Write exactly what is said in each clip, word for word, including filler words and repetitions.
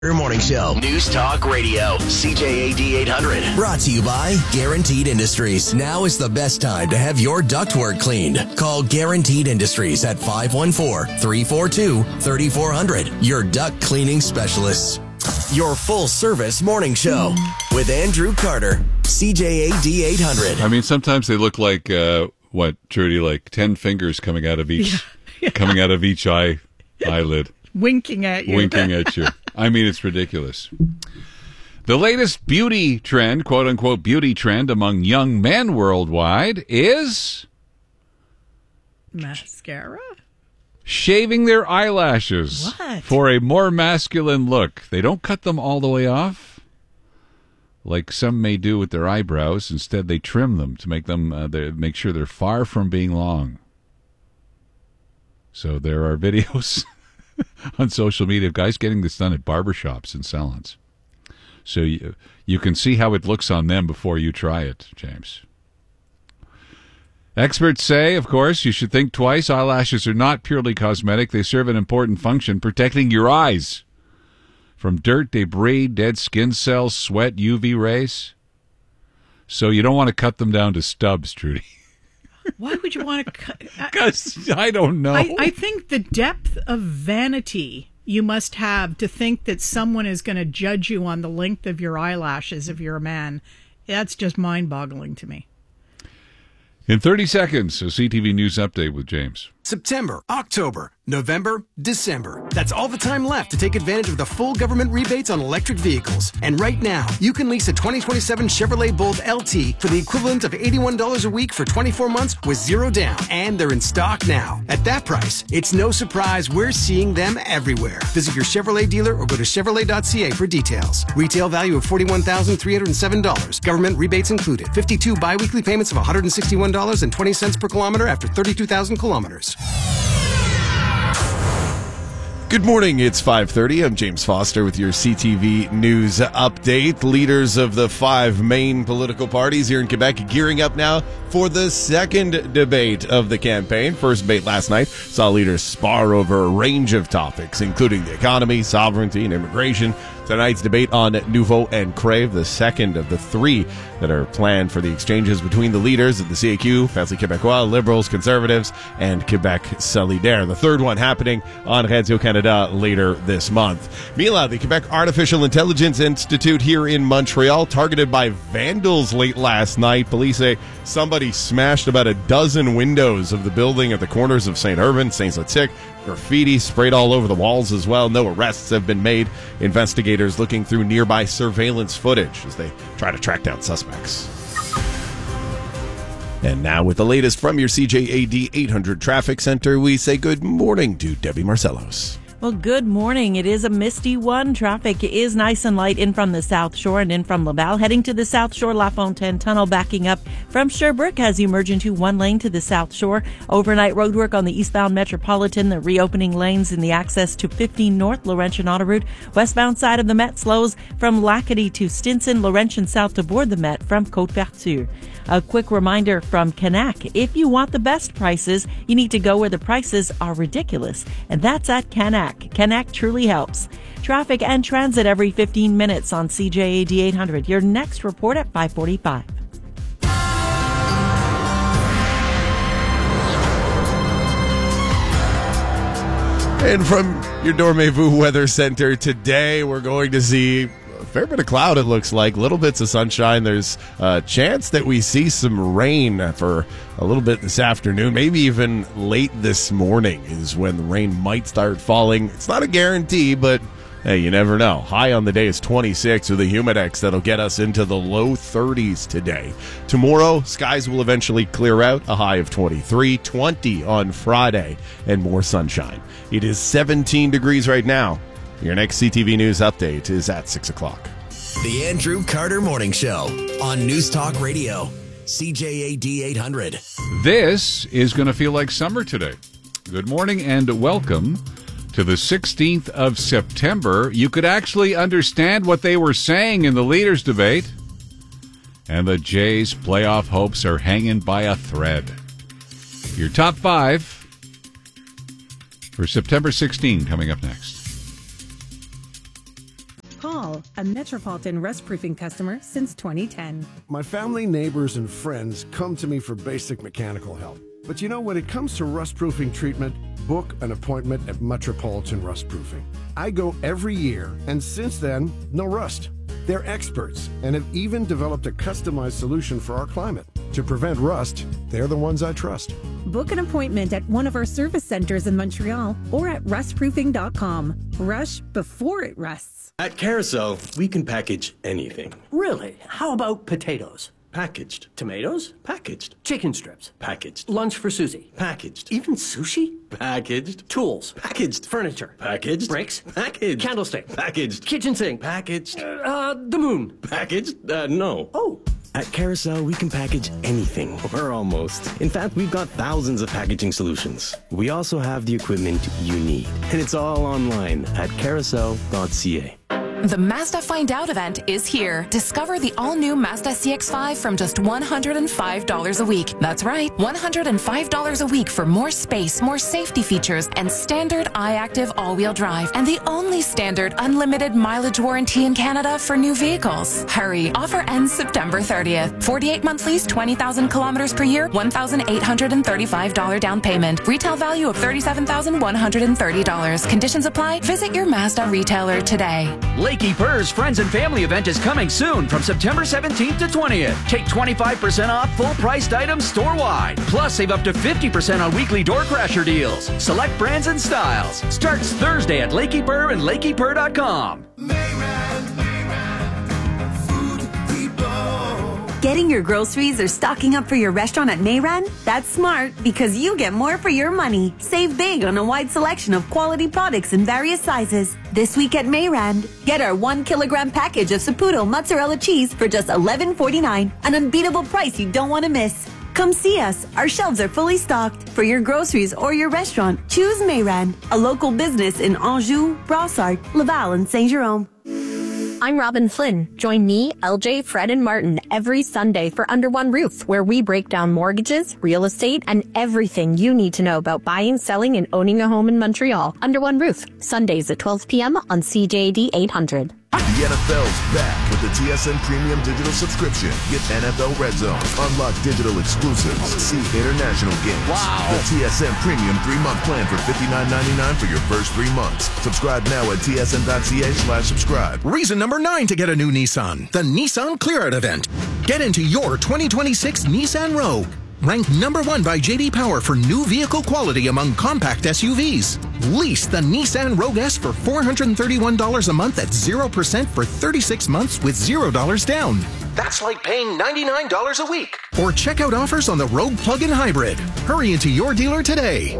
Morning Show. News Talk Radio. C J A D eight hundred. Brought to you by Guaranteed Industries. Now is the best time to have your ductwork cleaned. Call Guaranteed Industries at five one four, three four two, three four zero zero. Your duct cleaning specialists. Your full service morning show with Andrew Carter. C J A D eight hundred. I mean, sometimes they look like, uh, what, Trudy, like ten fingers coming out of each, yeah. Yeah. coming out of each eye, eyelid. Winking at you. Winking at you. I mean, it's ridiculous. The latest beauty trend, quote-unquote beauty trend among young men worldwide is... mascara? Shaving their eyelashes. What? For a more masculine look. They don't cut them all the way off, like some may do with their eyebrows. Instead, they trim them to make them uh, they make sure they're far from being long. So there are videos... on social media of guys getting this done at barbershops and salons. So you, you can see how it looks on them before you try it, James. Experts say, of course, you should think twice. Eyelashes are not purely cosmetic. They serve an important function, protecting your eyes from dirt, debris, dead skin cells, sweat, U V rays. So you don't want to cut them down to stubs, Trudy. Why would you want to cut? Because I, I don't know. I, I think the depth of vanity you must have to think that someone is going to judge you on the length of your eyelashes if you're a man. That's just mind-boggling to me. In thirty seconds, a C T V News update with James. September, October, November, December. That's all the time left to take advantage of the full government rebates on electric vehicles. And right now, you can lease a twenty twenty-seven Chevrolet Bolt L T for the equivalent of eighty-one dollars a week for twenty-four months with zero down. And they're in stock now. At that price, it's no surprise we're seeing them everywhere. Visit your Chevrolet dealer or go to Chevrolet dot C A for details. Retail value of forty-one thousand three hundred seven dollars. Government rebates included. fifty-two biweekly payments of one hundred sixty-one dollars and twenty cents per kilometer after thirty-two thousand kilometers. Good morning, it's five thirty. I'm James Foster with your C T V News update. Leaders of the five main political parties here in Quebec gearing up now for the second debate of the campaign. First debate last night saw leaders spar over a range of topics, including the economy, sovereignty, and immigration. Tonight's debate on Nouveau and Crave, the second of the three that are planned for the exchanges between the leaders of the C A Q, Parti Québécois, Liberals, Conservatives, and Quebec Solidaire. The third one happening on Radio-Canada later this month. Meanwhile, the Quebec Artificial Intelligence Institute here in Montreal targeted by vandals late last night. Police say somebody smashed about a dozen windows of the building at the corners of Saint Urbain, Saint Zotique. Graffiti sprayed all over the walls as well. No arrests have been made. Investigators looking through nearby surveillance footage as they try to track down suspects. And now with the latest from your C J A D eight hundred Traffic Center, we say good morning to Debbie Marcellos. Well, good morning. It is a misty one. Traffic is nice and light in from the South Shore and in from Laval. Heading to the South Shore, La Fontaine Tunnel backing up from Sherbrooke as you merge into one lane to the South Shore. Overnight roadwork on the eastbound Metropolitan, the reopening lanes in the access to fifteen North Laurentian Autoroute. Westbound side of the Met slows from Lacadie to Stinson, Laurentian South to board the Met from Côte-Vertu. A quick reminder from Canac. If you want the best prices, you need to go where the prices are ridiculous. And that's at Canac. Canac truly helps. Traffic and transit every fifteen minutes on C J A D eight hundred. Your next report at five forty-five. And from your Dormez-vous Weather Center today, we're going to see a fair bit of cloud, it looks like. Little bits of sunshine. There's a chance that we see some rain for a little bit this afternoon. Maybe even late this morning is when the rain might start falling. It's not a guarantee, but hey, you never know. High on the day is twenty-six with a humidex that'll get us into the low thirties today. Tomorrow, skies will eventually clear out, a high of twenty-three, twenty on Friday, and more sunshine. It is seventeen degrees right now. Your next C T V News update is at six o'clock. The Andrew Carter Morning Show on News Talk Radio, C J A D eight hundred. This is going to feel like summer today. Good morning and welcome to the sixteenth of September. You could actually understand what they were saying in the leaders' debate. And the Jays' playoff hopes are hanging by a thread. Your top five for September sixteenth coming up next. Paul, a Metropolitan Rust Proofing customer since twenty ten. My family, neighbors, and friends come to me for basic mechanical help. But you know, when it comes to rust proofing treatment, book an appointment at Metropolitan Rust Proofing. I go every year, and since then, no rust. They're experts and have even developed a customized solution for our climate. To prevent rust, they're the ones I trust. Book an appointment at one of our service centers in Montreal or at rust proofing dot com. Rush before it rusts. At Carousel, we can package anything. Really? How about potatoes? Packaged. Tomatoes? Packaged. Chicken strips? Packaged. Lunch for Susie? Packaged. Even sushi? Packaged. Tools? Packaged. Furniture? Packaged. Bricks? Packaged. Candlestick? Packaged. Kitchen sink? Packaged. Uh, the moon? Packaged? Uh, no. Oh. At Carousel, we can package anything, or almost. In fact, we've got thousands of packaging solutions. We also have the equipment you need, and it's all online at carousel dot c a. The Mazda Find Out event is here. Discover the all-new Mazda C X five from just one hundred five dollars a week. That's right, one hundred five dollars a week for more space, more safety features, and standard iActive all-wheel drive. And the only standard unlimited mileage warranty in Canada for new vehicles. Hurry, offer ends September thirtieth. forty-eight month lease, twenty thousand kilometers per year, one thousand eight hundred thirty-five dollars down payment. Retail value of thirty-seven thousand one hundred thirty dollars. Conditions apply. Visit your Mazda retailer today. Lakey Purr's Friends and Family event is coming soon from September seventeenth to twentieth. Take twenty-five percent off full-priced items store-wide. Plus, save up to fifty percent on weekly door crasher deals. Select brands and styles. Starts Thursday at Lakey Purr and lakey purr dot com. Getting your groceries or stocking up for your restaurant at Mayran? That's smart because you get more for your money. Save big on a wide selection of quality products in various sizes. This week at Mayran, get our one kilogram package of Saputo mozzarella cheese for just eleven forty-nine, an unbeatable price you don't want to miss. Come see us. Our shelves are fully stocked. For your groceries or your restaurant, choose Mayran, a local business in Anjou, Brossard, Laval, and Saint-Jérôme. I'm Robin Flynn. Join me, L J, Fred, and Martin every Sunday for Under One Roof, where we break down mortgages, real estate, and everything you need to know about buying, selling, and owning a home in Montreal. Under One Roof, Sundays at twelve p.m. on C J A D eight hundred. The N F L's back with the T S N Premium Digital Subscription. Get N F L Red Zone, unlock digital exclusives, see international games. Wow! The T S N Premium three-month plan for fifty-nine ninety-nine for your first three months. Subscribe now at T S N dot C A slash subscribe. Reason number nine to get a new Nissan. The Nissan Clear Out event. Get into your twenty twenty-six Nissan Rogue. Ranked number one by J D Power for new vehicle quality among compact S U Vs. Lease the Nissan Rogue S for four hundred thirty-one dollars a month at zero percent for thirty-six months with zero dollars down. That's like paying ninety-nine dollars a week. Or check out offers on the Rogue Plug-in Hybrid. Hurry into your dealer today.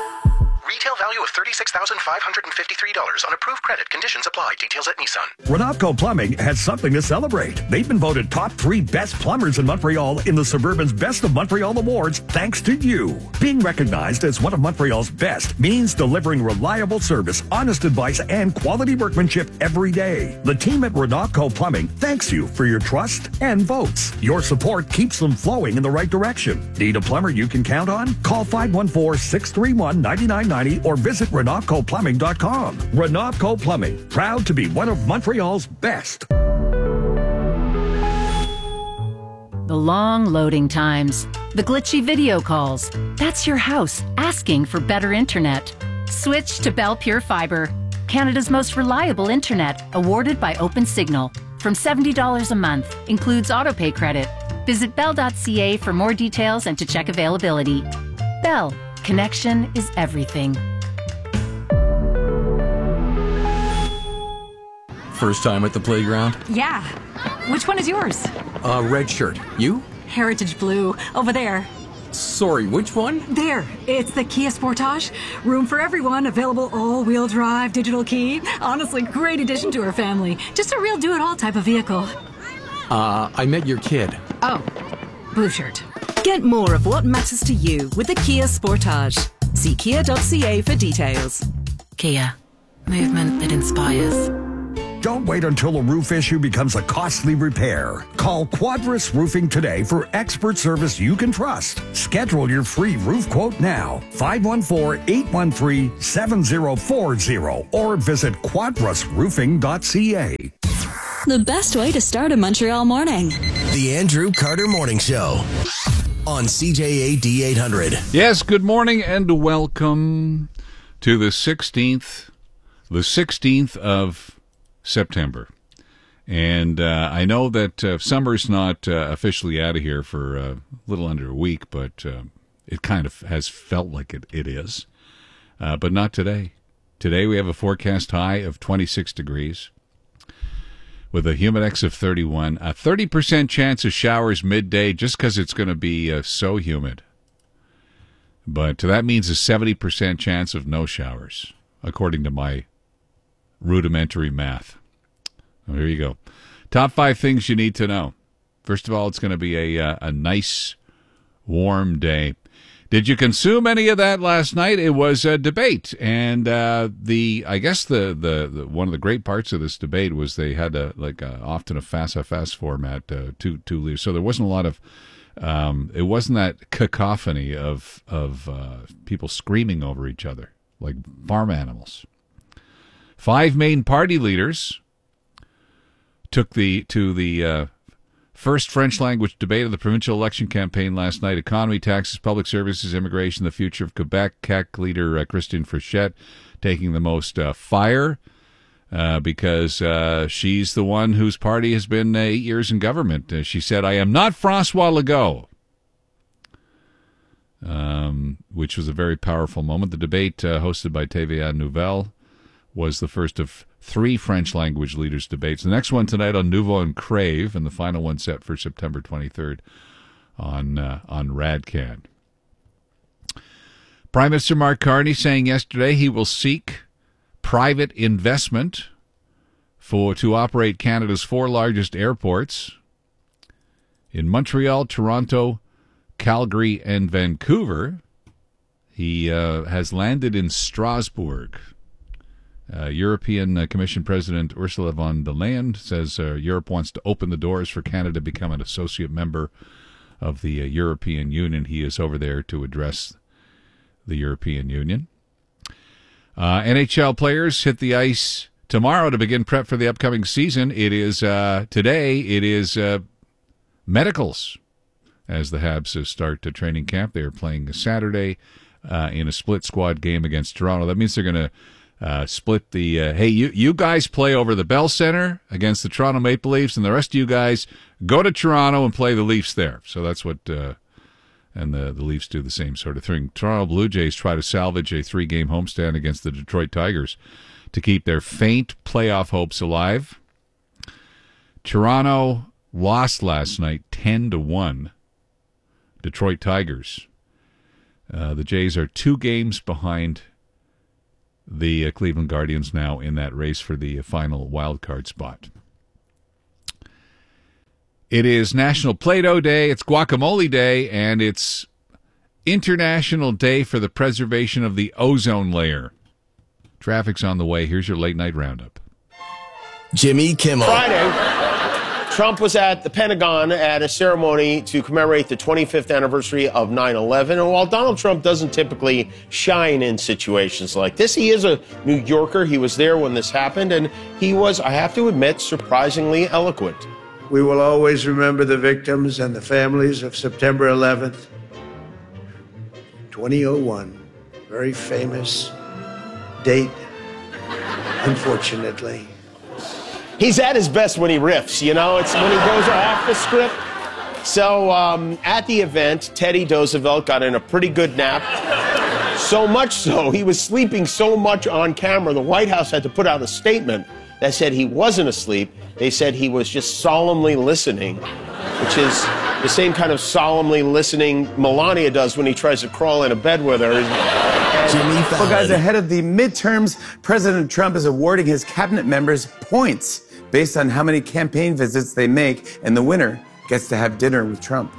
Retail value of thirty-six thousand five hundred fifty-three dollars on approved credit. Conditions apply. Details at Nissan. Renatco Plumbing has something to celebrate. They've been voted top three best plumbers in Montreal in the Suburban's Best of Montreal Awards thanks to you. Being recognized as one of Montreal's best means delivering reliable service, honest advice, and quality workmanship every day. The team at Renatco Plumbing thanks you for your trust and votes. Your support keeps them flowing in the right direction. Need a plumber you can count on? Call five one four, six three one, nine nine nine zero or visit Renatco Plumbing dot com. Renatco Plumbing, proud to be one of Montreal's best. The long loading times, the glitchy video calls. That's your house asking for better internet. Switch to Bell Pure Fiber, Canada's most reliable internet, awarded by OpenSignal. From seventy dollars a month, includes autopay credit. Visit bell dot c a for more details and to check availability. Bell, connection is everything. First time at the playground? Yeah. Which one is yours? Uh, red shirt. You? Heritage Blue. Over there. Sorry, which one? There. It's the Kia Sportage. Room for everyone. Available all-wheel drive, digital key. Honestly, great addition to our family. Just a real do-it-all type of vehicle. Uh, I met your kid. Oh. Blue shirt. Get more of what matters to you with the Kia Sportage. See kia dot c a for details. Kia. Movement that inspires. Don't wait until a roof issue becomes a costly repair. Call Quadrus Roofing today for expert service you can trust. Schedule your free roof quote now. five one four, eight one three, seven zero four zero or visit quadrus roofing dot c a. The best way to start a Montreal morning. The Andrew Carter Morning Show on C J A D eight hundred. Yes, good morning and welcome to the sixteenth, the sixteenth of September. And uh, I know that uh, summer's not uh, officially out of here for uh, a little under a week, but uh, it kind of has felt like it, it is. Uh, but not today. Today we have a forecast high of twenty-six degrees. With a humidex of thirty-one, a thirty percent chance of showers midday just because it's going to be uh, so humid. But that means a seventy percent chance of no showers, according to my rudimentary math. Well, here you go. Top five things you need to know. First of all, it's going to be a, uh, a nice, warm day. Did you consume any of that last night? It was a debate, and uh, the I guess the, the, the one of the great parts of this debate was they had a, like a, often a fast a fast format, uh, two two leaders. So there wasn't a lot of um, it wasn't that cacophony of of uh, people screaming over each other like farm animals. Five main party leaders took the to the uh, first French-language debate of the provincial election campaign last night. Economy, taxes, public services, immigration, the future of Quebec. C A C leader uh, Christine Frechette taking the most uh, fire uh, because uh, she's the one whose party has been uh, eight years in government. Uh, she said, "I am not François Legault," um, which was a very powerful moment. The debate uh, hosted by T V A Nouvelle was the first of three French-language leaders' debates. The next one tonight on Nouveau and Crave, and the final one set for September twenty-third on uh, on Radcan. Prime Minister Mark Carney saying yesterday he will seek private investment for to operate Canada's four largest airports in Montreal, Toronto, Calgary, and Vancouver. He uh, has landed in Strasbourg. Uh, European uh, Commission President Ursula von der Leyen says uh, Europe wants to open the doors for Canada to become an associate member of the uh, European Union. He is over there to address the European Union. Uh, N H L players hit the ice tomorrow to begin prep for the upcoming season. It is uh, today. It is uh, medicals as the Habs start to training camp. They are playing Saturday uh, in a split squad game against Toronto. That means they're going to Uh, split the, uh, hey, you, you guys play over the Bell Center against the Toronto Maple Leafs, and the rest of you guys go to Toronto and play the Leafs there. So that's what, uh, and the, the Leafs do the same sort of thing. Toronto Blue Jays try to salvage a three-game homestand against the Detroit Tigers to keep their faint playoff hopes alive. Toronto lost last night ten to one. Detroit Tigers. Uh, the Jays are two games behind the uh, Cleveland Guardians now in that race for the uh, final wild card spot. It is National Play-Doh Day, it's Guacamole Day, and it's International Day for the Preservation of the Ozone Layer. Traffic's on the way. Here's your late night roundup. Jimmy Kimmel. Friday, Trump was at the Pentagon at a ceremony to commemorate the twenty-fifth anniversary of nine eleven. And while Donald Trump doesn't typically shine in situations like this, he is a New Yorker. He was there when this happened, and he was, I have to admit, surprisingly eloquent. We will always remember the victims and the families of September eleventh, twenty oh one. Very famous date, unfortunately. He's at his best when he riffs, you know? It's when he goes off the script. So um, at the event, Teddy Roosevelt got in a pretty good nap. So much so, he was sleeping so much on camera, the White House had to put out a statement that said he wasn't asleep. They said he was just solemnly listening, which is the same kind of solemnly listening Melania does when he tries to crawl in a bed with her. Jimmy Fallon. Well, guys, ahead of the midterms, President Trump is awarding his cabinet members points based on how many campaign visits they make, and the winner gets to have dinner with Trump.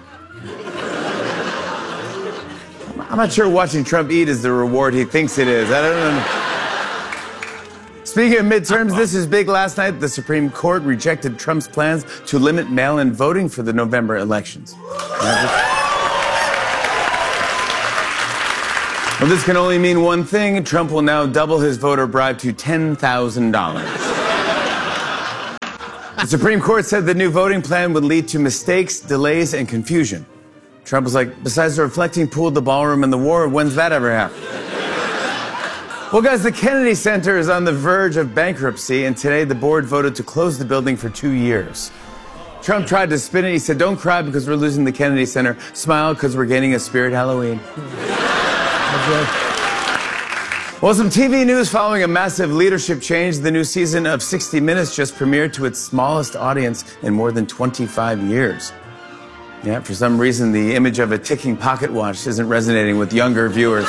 I'm not sure watching Trump eat is the reward he thinks it is. I don't know. Speaking of midterms, this is big. Last night, the Supreme Court rejected Trump's plans to limit mail-in voting for the November elections. Well, this can only mean one thing. Trump will now double his voter bribe to ten thousand dollars. The Supreme Court said the new voting plan would lead to mistakes, delays, and confusion. Trump was like, besides the reflecting pool, the ballroom, and the war, when's that ever happened? Well, guys, the Kennedy Center is on the verge of bankruptcy, and today the board voted to close the building for two years. Trump tried to spin it. He said, don't cry because we're losing the Kennedy Center. Smile because we're getting a Spirit Halloween. Well, some T V news following a massive leadership change. The new season of sixty minutes just premiered to its smallest audience in more than twenty-five years. Yeah, for some reason, the image of a ticking pocket watch isn't resonating with younger viewers.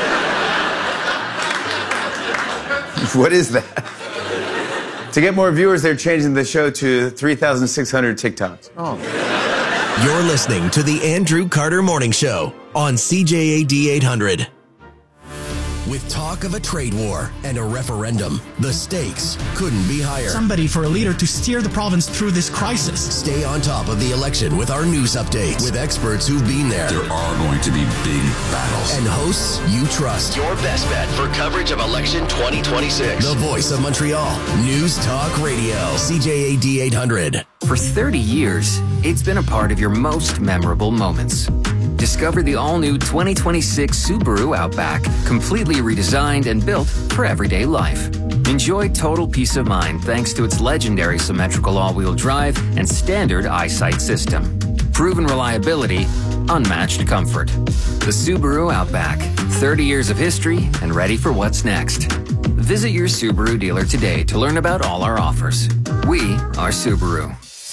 What is that? To get more viewers, they're changing the show to three thousand six hundred TikToks. Oh. You're listening to the Andrew Carter Morning Show on C J A D eight hundred. With talk of a trade war and a referendum, the stakes couldn't be higher. Somebody for a leader to steer the province through this crisis. Stay on top of the election with our news updates with experts who've been there. There are going to be big battles. And hosts you trust. Your best bet for coverage of election twenty twenty-six. The voice of Montreal. News Talk Radio. C J A D eight hundred. For thirty years, it's been a part of your most memorable moments. Discover the all-new twenty twenty-six Subaru Outback, completely redesigned and built for everyday life. Enjoy total peace of mind thanks to its legendary symmetrical all-wheel drive and standard eyesight system. Proven reliability, unmatched comfort. The Subaru Outback, thirty years of history and ready for what's next. Visit your Subaru dealer today to learn about all our offers. We are Subaru.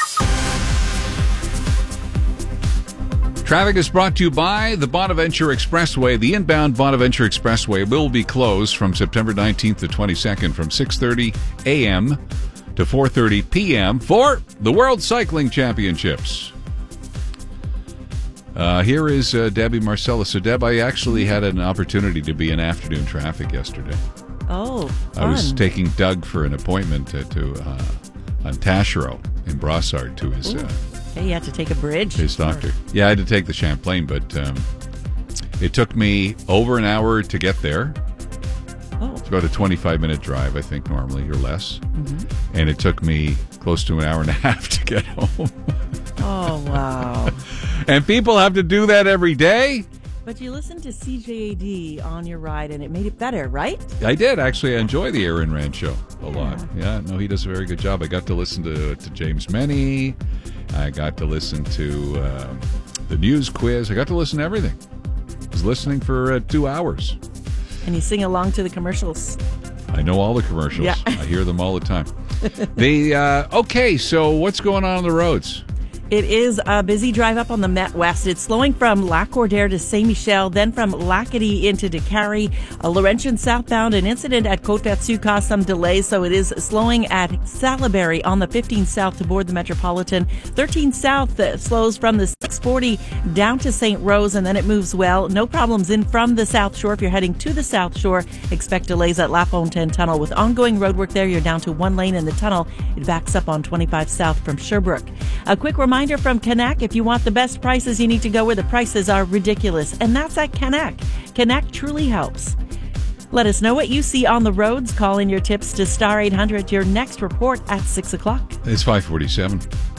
Traffic is brought to you by the Bonaventure Expressway. The inbound Bonaventure Expressway will be closed from September nineteenth to twenty-second from six thirty a.m. to four thirty p.m. for the World Cycling Championships. Uh, here is uh, Debbie Marcellus. So, Deb, I actually had an opportunity to be in afternoon traffic yesterday. Oh, fun. I was taking Doug for an appointment to, to uh, on Taschereau in Brossard to his... Uh, Hey, you had to take a bridge. His doctor. Yeah, I had to take the Champlain, but um, it took me over an hour to get there. Oh. It's about a twenty-five minute drive, I think, normally, or less. Mm-hmm. And it took me close to an hour and a half to get home. Oh, wow. And people have to do that every day? But you listened to C J A D on your ride, and it made it better, right? I did. Actually, I enjoy the Aaron Rand show a yeah. lot. Yeah, no, he does a very good job. I got to listen to, to James Meny. I got to listen to uh, the news quiz. I got to listen to everything. I was listening for uh, two hours. And you sing along to the commercials. I know all the commercials. Yeah. I hear them all the time. the uh, Okay, so what's going on on the roads? It is a busy drive up on the Met West. It's slowing from Lac-Cordaire to Saint-Michel, then from Lacadie into Décarie. A Laurentian southbound, an incident at Côte-Vertu caused some delays, so it is slowing at Salaberry on the fifteen south to board the Metropolitan. thirteen south uh, slows from the six forty down to Saint Rose, and then it moves well. No problems in from the South Shore. If you're heading to the South Shore, expect delays at La Fontaine Tunnel. With ongoing roadwork there, you're down to one lane in the tunnel. It backs up on twenty-five south from Sherbrooke. A quick reminder from Canac, if you want the best prices, you need to go where the prices are ridiculous, and that's at Canac. Canac truly helps. Let us know what you see on the roads. Call in your tips to Star eight hundred. Your next report at six o'clock. It's five forty-seven.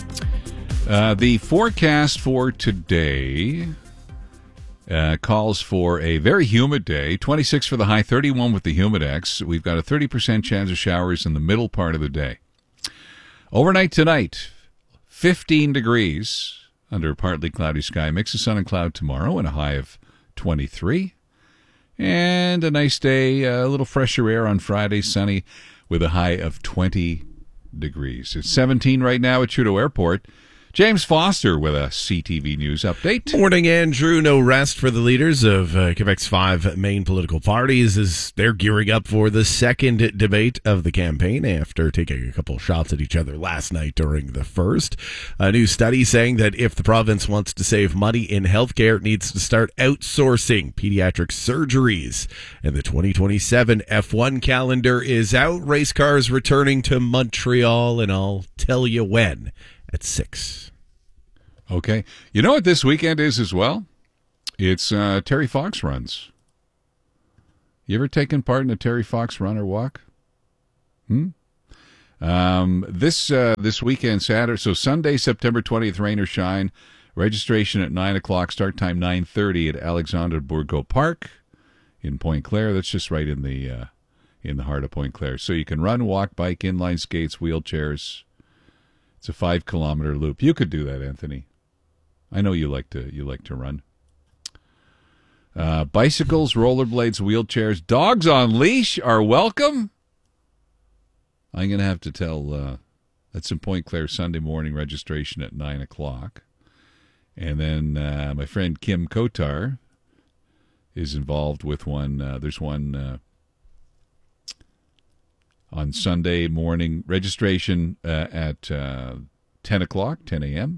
Uh, the forecast for today uh, calls for a very humid day. twenty-six for the high, thirty-one with the Humidex. We've got a thirty percent chance of showers in the middle part of the day. Overnight tonight, fifteen degrees under a partly cloudy sky. Mix of sun and cloud tomorrow and a high of twenty-three. And a nice day, a little fresher air on Friday, sunny with a high of twenty degrees. It's seventeen right now at Trudeau Airport, James Foster with a C T V News update. Morning, Andrew. No rest for the leaders of uh, Quebec's five main political parties as they're gearing up for the second debate of the campaign after taking a couple shots at each other last night during the first. A new study saying that if the province wants to save money in healthcare, it needs to start outsourcing pediatric surgeries. And the twenty twenty-seven F one calendar is out. Race cars returning to Montreal, and I'll tell you when at six. Okay. You know what this weekend is as well? It's uh, Terry Fox runs. You ever taken part in a Terry Fox run or walk? Hmm? Um, this uh, this weekend, Saturday, so Sunday, September twentieth, rain or shine. Registration at nine o'clock, start time nine thirty at Alexandre Bourgault Park in Pointe Claire. That's just right in the uh, in the heart of Pointe Claire. So you can run, walk, bike, inline skates, wheelchairs. It's a five-kilometer loop. You could do that, Anthony. I know you like to you like to run. Uh, bicycles, rollerblades, wheelchairs, dogs on leash are welcome. I'm going to have to tell, uh, that's in Pointe Claire, Sunday morning, registration at nine o'clock. And then uh, my friend Kim Kotar is involved with one. Uh, there's one uh, on Sunday morning, registration uh, at uh, ten o'clock, ten a.m.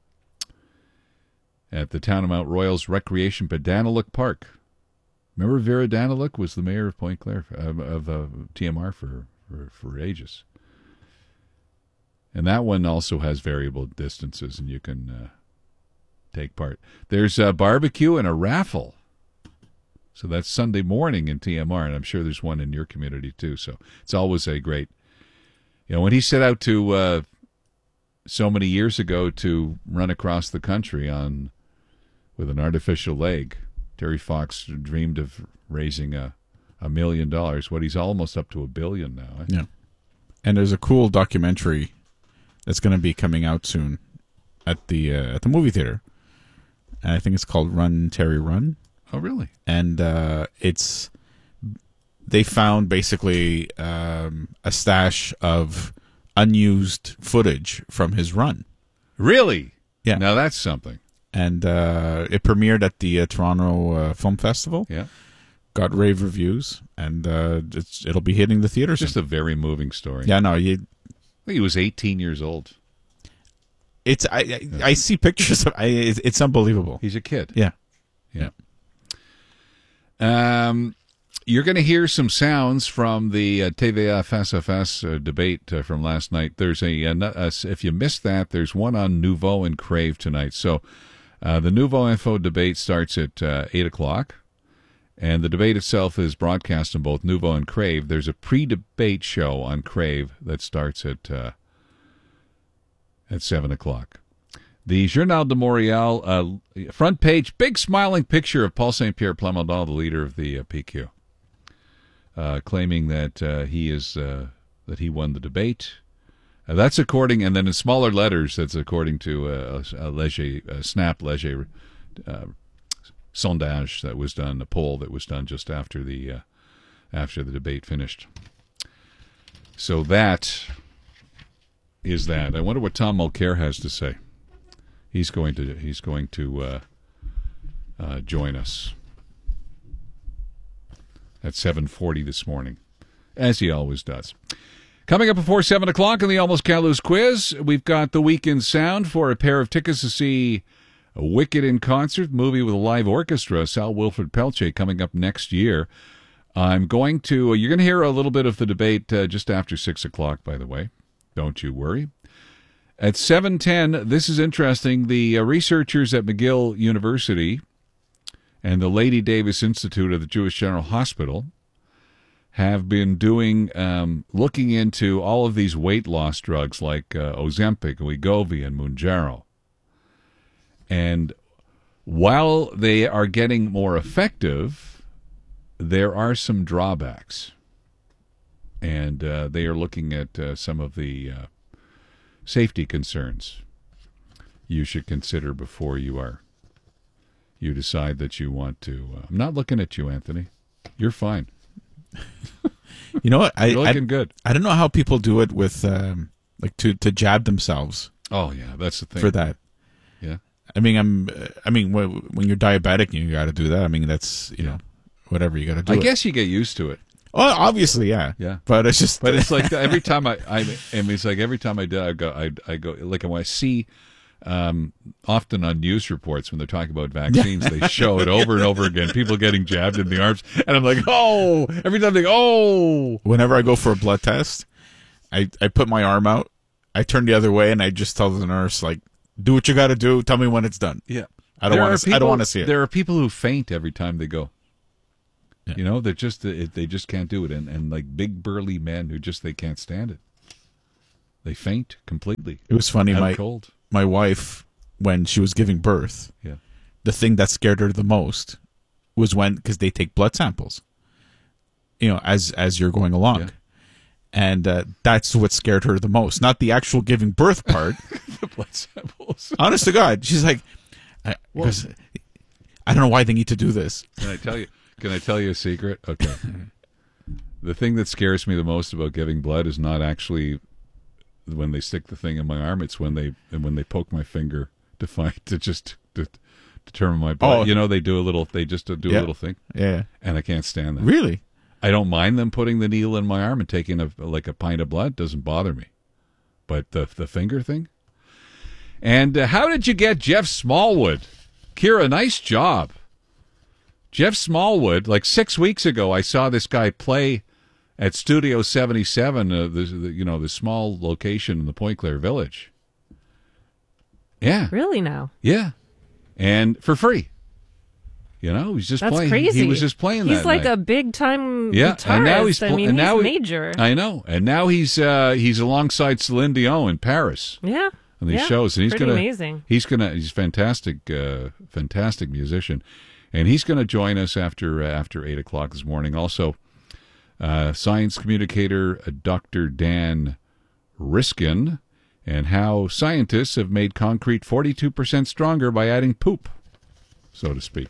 at the Town of Mount Royal's Recreation Daniluk Park. Remember Vera Daniluk was the mayor of Pointe Claire, of, of uh, T M R for, for, for ages. And that one also has variable distances, and you can uh, take part. There's a barbecue and a raffle. So that's Sunday morning in T M R, and I'm sure there's one in your community too. So it's always a great, you know, when he set out to, uh, so many years ago to run across the country on with an artificial leg, Terry Fox dreamed of raising a, a million dollars. What, he's almost up to a billion now. Eh? Yeah. And there's a cool documentary that's going to be coming out soon at the uh, at the movie theater. And I think it's called Run, Terry, Run. Oh, really? And uh, it's they found basically um, a stash of unused footage from his run. Really? Yeah. Now that's something. And uh, it premiered at the uh, Toronto uh, Film Festival. Yeah. Got rave reviews, and uh, it's, it'll be hitting the theaters. Just a very moving story. Yeah, no, you, he was eighteen years old. It's I I, I see pictures of I, it's, it's unbelievable. He's a kid. Yeah, yeah. Um, you're going to hear some sounds from the uh, T V A Face à Face uh, debate uh, from last night. There's a, a, a if you missed that, there's one on Nouveau and Crave tonight. So uh, the Nouveau Info debate starts at uh, eight o'clock. And the debate itself is broadcast on both Nouveau and Crave. There's a pre-debate show on Crave that starts at uh, at seven o'clock. The Journal de Montréal uh, front page, big smiling picture of Paul Saint Pierre Plamondon, the leader of the uh, P Q, uh, claiming that uh, he is uh, that he won the debate. Uh, that's according, and then in smaller letters, that's according to uh, a, a Leger, a Snap Leger. Uh, sondage that was done, a poll that was done just after the uh, after the debate finished. So that is that. I wonder what Tom Mulcair has to say. He's going to he's going to uh, uh, join us at seven forty this morning, as he always does. Coming up before seven o'clock in the Almost Callous quiz, we've got the Weekend Sound for a pair of tickets to see a Wicked in Concert, movie with a live orchestra, Sal Wilfred Pelche, coming up next year. I'm going to, you're going to hear a little bit of the debate uh, just after six o'clock, by the way. Don't you worry. At seven ten, this is interesting. The uh, researchers at McGill University and the Lady Davis Institute of the Jewish General Hospital have been doing, um, looking into all of these weight loss drugs like uh, Ozempic, Wegovy, and Mounjaro. And while they are getting more effective, there are some drawbacks. And uh, they are looking at uh, some of the uh, safety concerns you should consider before you are you decide that you want to. Uh, I'm not looking at you, Anthony. You're fine. You know what? I, You're looking I, good. I don't know how people do it with um, like to, to jab themselves Oh yeah, that's the thing for that. Yeah. I mean, I'm. I mean, when you're diabetic, you got to do that. I mean, that's you know, whatever you got to do. I it. guess you get used to it. Oh, obviously, yeah, yeah. But it's just, but it's like every time I, I, I mean, it's like every time I do, I go, I, I go, like when I see, um, often on news reports when they're talking about vaccines, they show it over and over again. People getting jabbed in the arms, and I'm like, oh, every time they go, oh. Whenever I go for a blood test, I I put my arm out, I turn the other way, and I just tell the nurse like, do what you got to do. Tell me when it's done. Yeah, I don't want to. I don't want to see it. There are people who faint every time they go. Yeah. You know, they're just they just can't do it, and and like big burly men who just they can't stand it. They faint completely. It was funny. Out My cold. my wife, when she was giving birth, yeah, the thing that scared her the most was when because they take blood samples. You know, as as you're going along. Yeah. And uh, that's what scared her the most, not the actual giving birth part. The blood samples. Honest to God, she's like, I, well, I don't know why they need to do this. Can I tell you? Can I tell you a secret? Okay. The thing that scares me the most about giving blood is not actually when they stick the thing in my arm. It's when they when they poke my finger to find to just to determine my blood. Oh. You know, they do a little. They just do Yeah. a little thing. Yeah. And I can't stand that. Really? I don't mind them putting the needle in my arm and taking a like a pint of blood. Doesn't bother me, but the the finger thing. And uh, how did you get Jeff Smallwood, Kira? Nice job, Jeff Smallwood. Like six weeks ago, I saw this guy play at Studio seventy-seven, uh, the, the you know the small location in the Point Claire Village. Yeah, really now. Yeah, and for free. You know, he's just That's playing. crazy. He was just playing that He's like night. a big time Yeah, guitarist. and now he's I pl- mean, and now he's he- major. I know, and now he's uh, he's alongside Celine Dion in Paris. Yeah, on these yeah, shows, and he's pretty gonna amazing. He's gonna he's a fantastic, uh, fantastic musician, and he's gonna join us after uh, after eight o'clock this morning. Also, uh, science communicator uh, Doctor Dan Riskin, and how scientists have made concrete forty-two percent stronger by adding poop, so to speak.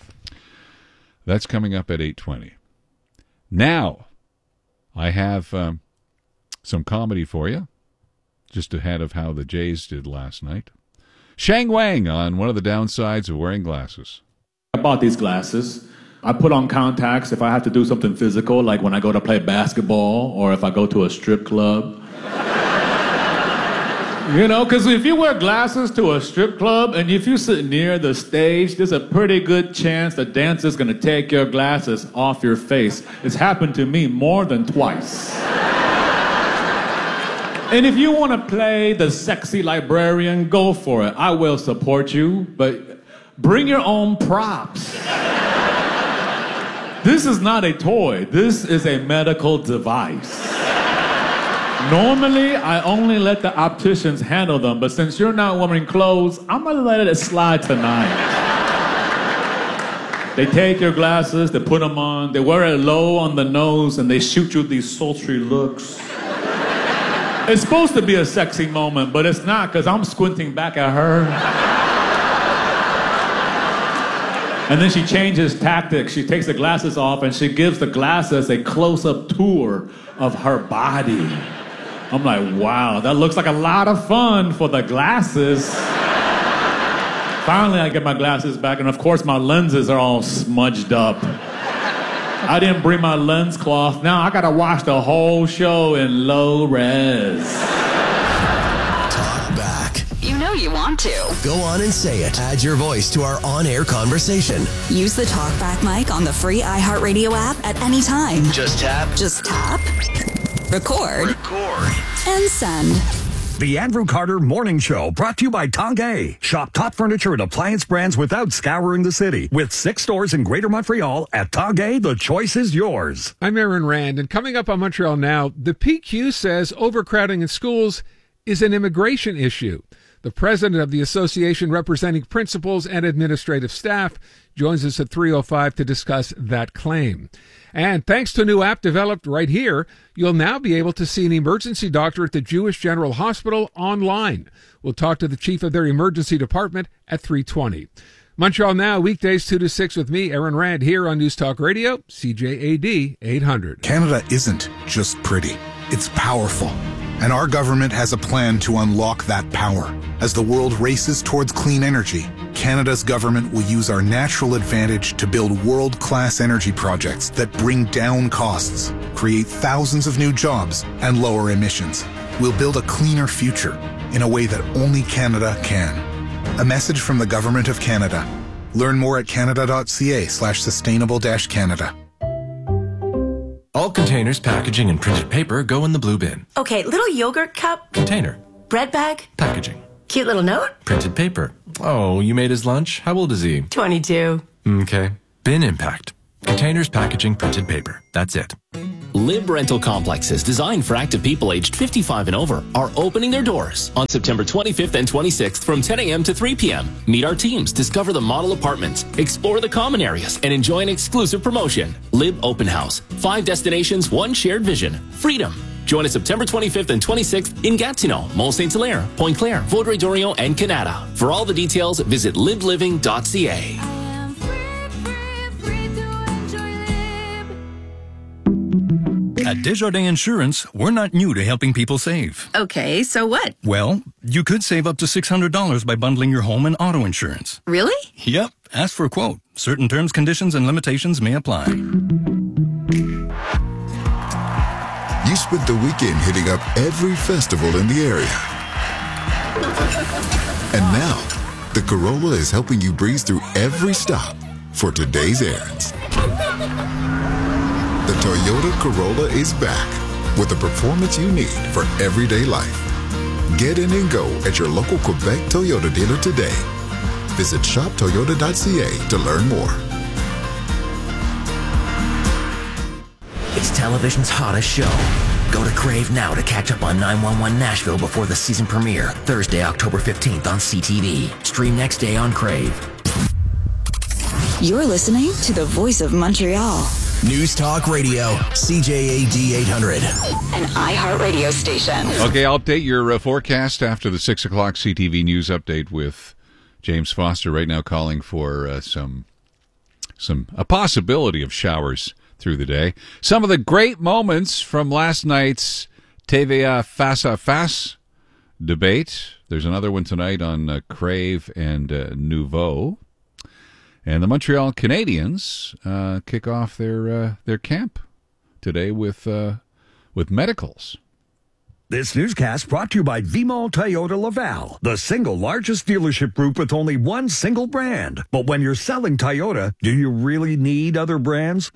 That's coming up at eight twenty. Now, I have um, some comedy for you, just ahead of how the Jays did last night. Shang Wang on one of the downsides of wearing glasses. I bought these glasses. I put on contacts if I have to do something physical, like when I go to play basketball or if I go to a strip club. You know, because if you wear glasses to a strip club and if you sit near the stage, there's a pretty good chance the dancer's going to take your glasses off your face. It's happened to me more than twice. And if you want to play the sexy librarian, go for it. I will support you, but bring your own props. This is not a toy. This is a medical device. Normally, I only let the opticians handle them, but since you're not wearing clothes, I'm gonna let it slide tonight. They take your glasses, they put them on, they wear it low on the nose, and they shoot you these sultry looks. It's supposed to be a sexy moment, but it's not, because I'm squinting back at her. And then she changes tactics. She takes the glasses off, and she gives the glasses a close-up tour of her body. I'm like, wow, that looks like a lot of fun for the glasses. Finally, I get my glasses back, and of course, my lenses are all smudged up. I didn't bring my lens cloth. Now I gotta watch the whole show in low res. Talk back. You know you want to. Go on and say it. Add your voice to our on-air conversation. Use the TalkBack mic on the free iHeartRadio app at any time. Just tap. Just tap. Record. Record. And send. The Andrew Carter Morning Show, brought to you by Tanguay. Shop top furniture and appliance brands without scouring the city. With six stores in Greater Montreal, at Tanguay, the choice is yours. I'm Aaron Rand, and coming up on Montreal Now, the P Q says overcrowding in schools is an immigration issue. The president of the association representing principals and administrative staff joins us at three oh five to discuss that claim. And thanks to a new app developed right here, you'll now be able to see an emergency doctor at the Jewish General Hospital online. We'll talk to the chief of their emergency department at three twenty. Montreal Now, weekdays two to six with me, Aaron Rand, here on News Talk Radio, C J A D eight hundred. Canada isn't just pretty. It's powerful. And our government has a plan to unlock that power. As the world races towards clean energy, Canada's government will use our natural advantage to build world-class energy projects that bring down costs, create thousands of new jobs, and lower emissions. We'll build a cleaner future in a way that only Canada can. A message from the Government of Canada. Learn more at canada.ca slash sustainable dash Canada. All containers, packaging, and printed paper go in the blue bin. Okay, little yogurt cup. Container. Bread bag. Packaging. Cute little note. Printed paper. Oh, you made his lunch? How old is he? twenty-two. Okay. Bin impact. Containers, packaging, printed paper. That's it. Lib Rental Complexes, designed for active people aged fifty-five and over, are opening their doors on September twenty-fifth and twenty-sixth from ten a.m. to three p.m. Meet our teams, discover the model apartments, explore the common areas, and enjoy an exclusive promotion. Lib Open House. Five destinations, one shared vision. Freedom. Join us September twenty-fifth and twenty-sixth in Gatineau, Mont Saint Hilaire, Pointe Claire, Vaudreuil-Dorion, and Canada. For all the details, visit lib living dot c a. At Desjardins Insurance, we're not new to helping people save. Okay, so what? Well, you could save up to six hundred dollars by bundling your home and auto insurance. Really? Yep. Ask for a quote. Certain terms, conditions, and limitations may apply. You spent the weekend hitting up every festival in the area. And now, the Corolla is helping you breeze through every stop for today's errands. The Toyota Corolla is back with the performance you need for everyday life. Get in and go at your local Quebec Toyota dealer today. Visit shop toyota dot c a to learn more. It's television's hottest show. Go to Crave now to catch up on nine one one Nashville before the season premiere, Thursday, October fifteenth on C T V. Stream next day on Crave. You're listening to the Voice of Montreal. News Talk Radio, C J A D eight hundred. An iHeart radio station. Okay, I'll update your uh, forecast after the six o'clock C T V News update with James Foster. Right now calling for uh, some, some a possibility of showers through the day. Some of the great moments from last night's T V A Face à Face debate. There's another one tonight on uh, Crave and uh, Nouveau. And the Montreal Canadiens uh, kick off their uh, their camp today with uh, with medicals. This newscast brought to you by V-Mall Toyota Laval, the single largest dealership group with only one single brand. But when you're selling Toyota, do you really need other brands?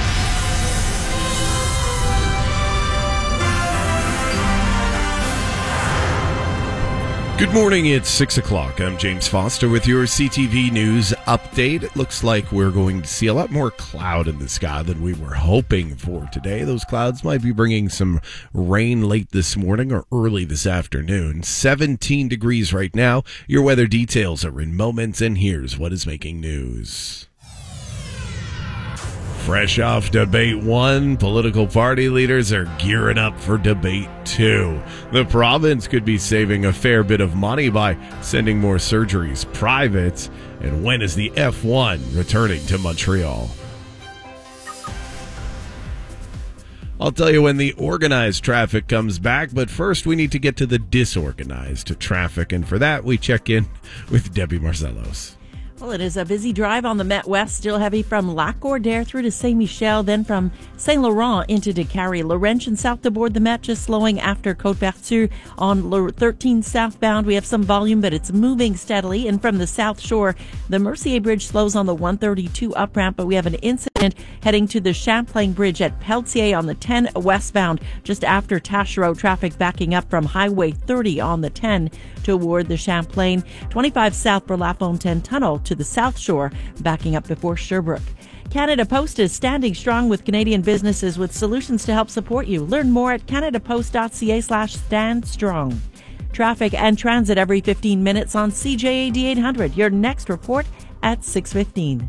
Good morning, it's six o'clock. I'm James Foster with your C T V News update. It looks like we're going to see a lot more cloud in the sky than we were hoping for today. Those clouds might be bringing some rain late this morning or early this afternoon. seventeen degrees right now. Your weather details are in moments, and here's what is making news. Fresh off debate one, political party leaders are gearing up for debate two. The province could be saving a fair bit of money by sending more surgeries private. And when is the F one returning to Montreal? I'll tell you when the organized traffic comes back, but first we need to get to the disorganized traffic. And for that, we check in with Debbie Marcellos. Well, it is a busy drive on the Met West, still heavy from Lac-Gordaire through to Saint-Michel, then from Saint-Laurent into Décarie. Laurentian south to board the Met, just slowing after Côte-Vertu. On thirteen southbound, we have some volume, but it's moving steadily. And from the South Shore, the Mercier Bridge slows on the one thirty-two up ramp, but we have an incident heading to the Champlain Bridge at Pelletier on the ten westbound, just after Taschereau. Traffic backing up from Highway thirty on the ten toward the Champlain. twenty-five south for La Fontaine Tunnel to the South Shore, backing up before Sherbrooke. Canada Post is standing strong with Canadian businesses with solutions to help support you. Learn more at canadapost.ca slash stand strong. Traffic and transit every fifteen minutes on C J A D eight hundred. Your next report at six fifteen.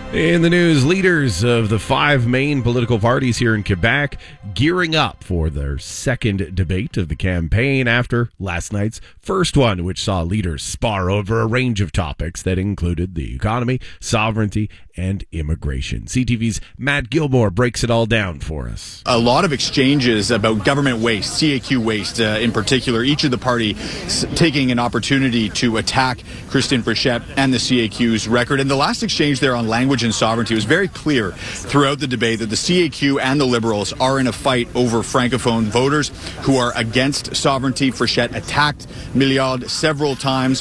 In the news, leaders of the five main political parties here in Quebec gearing up for their second debate of the campaign after last night's first one, which saw leaders spar over a range of topics that included the economy, sovereignty, and immigration. C T V's Matt Gilmore breaks it all down for us. A lot of exchanges about government waste, C A Q waste uh, in particular, each of the parties taking an opportunity to attack Christine Frechette and the C A Q's record. And the last exchange there on language and sovereignty was very clear throughout the debate that the C A Q and the Liberals are in a fight over Francophone voters who are against sovereignty. Frechette attacked Milliard several times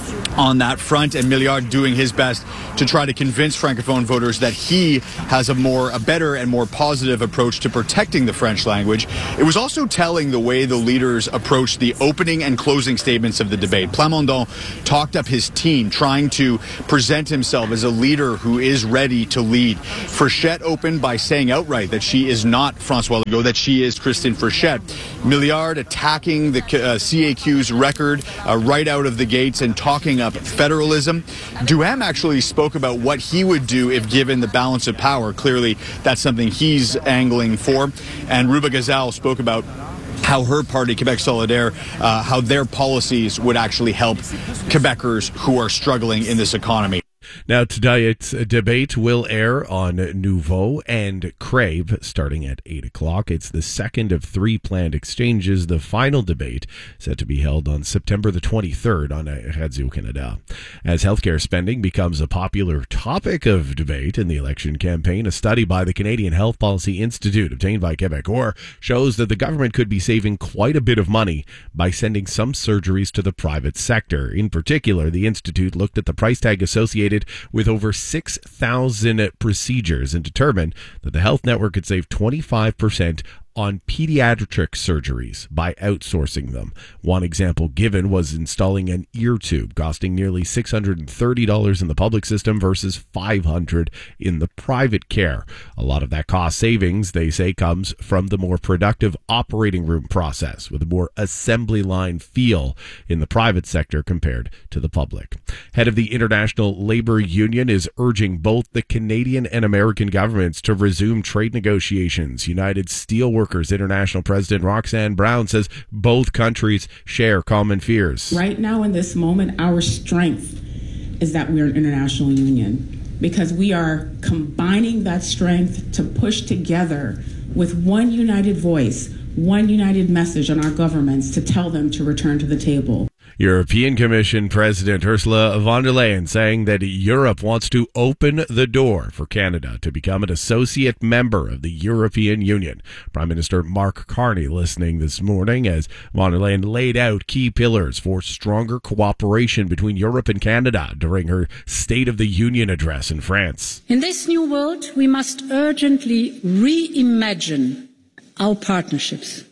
on that front, and Milliard doing his best to try to convince Francophone voters that he has a more, a better and more positive approach to protecting the French language. It was also telling the way the leaders approached the opening and closing statements of the debate. Plamondon talked up his team, trying to present himself as a leader who is ready to lead. Frechette opened by saying outright that she is not François Legault, that she is Christine Frechette. Milliard attacking the uh, C A Q's record uh, right out of the gates and talking up federalism. Duhem actually spoke about what he would do if given the balance of power. Clearly, that's something he's angling for. And Ruba Gazal spoke about how her party, Quebec Solidaire, uh, how their policies would actually help Quebecers who are struggling in this economy. Now, tonight's debate will air on Nouveau and Crave starting at eight o'clock. It's the second of three planned exchanges. The final debate set to be held on September the twenty-third on Radio-Canada. As healthcare spending becomes a popular topic of debate in the election campaign, a study by the Canadian Health Policy Institute obtained by Quebecor shows that the government could be saving quite a bit of money by sending some surgeries to the private sector. In particular, the Institute looked at the price tag associated with over six thousand procedures and determined that the health network could save twenty-five percent on pediatric surgeries by outsourcing them. One example given was installing an ear tube, costing nearly six hundred thirty dollars in the public system versus five hundred dollars in the private care. A lot of that cost savings, they say, comes from the more productive operating room process with a more assembly line feel in the private sector compared to the public. Head of the International Labor Union is urging both the Canadian and American governments to resume trade negotiations. United Steelworkers Workers International President Roxanne Brown says both countries share common fears. Right now in this moment, our strength is that we're an international union because we are combining that strength to push together with one united voice, one united message on our governments to tell them to return to the table. European Commission President Ursula von der Leyen saying that Europe wants to open the door for Canada to become an associate member of the European Union. Prime Minister Mark Carney listening this morning as von der Leyen laid out key pillars for stronger cooperation between Europe and Canada during her State of the Union address in France. In this new world, we must urgently reimagine our partnerships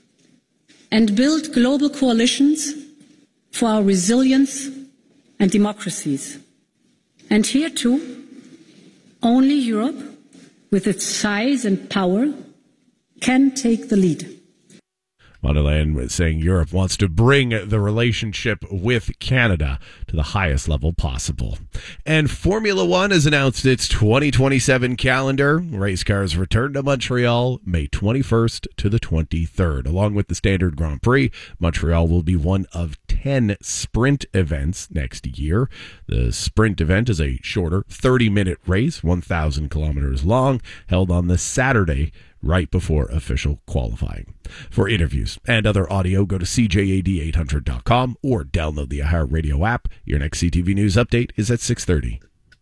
and build global coalitions for our resilience and democracies. And here too, only Europe, with its size and power, can take the lead. Von der Leyen was saying Europe wants to bring the relationship with Canada to the highest level possible. And Formula One has announced its twenty twenty-seven calendar. Race cars return to Montreal May twenty-first to the twenty-third. Along with the standard Grand Prix, Montreal will be one of ten sprint events next year. The sprint event is a shorter thirty-minute race, one thousand kilometers long, held on the Saturday right before official qualifying. For interviews and other audio, go to C J A D eight hundred dot com or download the iHeartRadio app. Your next C T V News update is at six thirty.